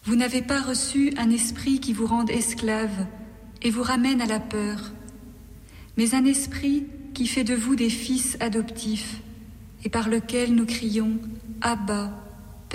Vous n'avez pas reçu un esprit qui vous rende esclaves et vous ramène à la peur, mais un esprit qui fait de vous des fils adoptifs et par lequel nous crions « Abba, Père ».